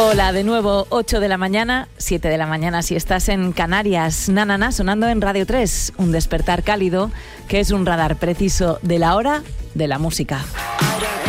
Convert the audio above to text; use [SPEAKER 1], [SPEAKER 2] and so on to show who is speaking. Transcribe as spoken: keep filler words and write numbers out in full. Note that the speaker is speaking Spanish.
[SPEAKER 1] Hola, de nuevo, ocho de la mañana, siete de la mañana si estás en Canarias. Nanana sonando en Radio tres, un despertar cálido que es un radar preciso de la hora de la música.